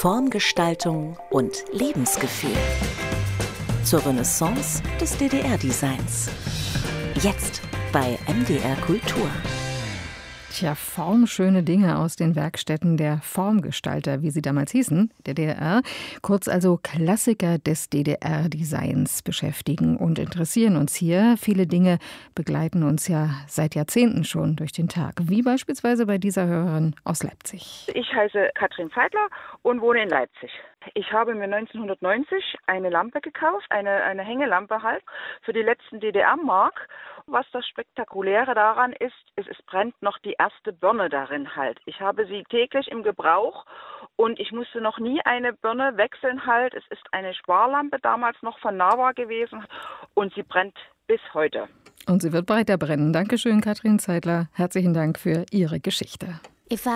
Formgestaltung und Lebensgefühl. Zur Renaissance des DDR-Designs. Jetzt bei MDR Kultur. Tja, formschöne Dinge aus den Werkstätten der Formgestalter, wie sie damals hießen, der DDR. Kurz also Klassiker des DDR-Designs beschäftigen und interessieren uns hier. Viele Dinge begleiten uns ja seit Jahrzehnten schon durch den Tag, wie beispielsweise bei dieser Hörerin aus Leipzig. Ich heiße Katrin Zeitler und wohne in Leipzig. Ich habe mir 1990 eine Lampe gekauft, eine Hängelampe halt, für die letzten DDR-Mark. Was das Spektakuläre daran ist, es brennt noch die erste Birne darin halt. Ich habe sie täglich im Gebrauch und ich musste noch nie eine Birne wechseln halt. Es ist eine Sparlampe damals noch von Nawa gewesen und sie brennt bis heute. Und sie wird weiter brennen. Dankeschön, Katrin Zeitler. Herzlichen Dank für Ihre Geschichte.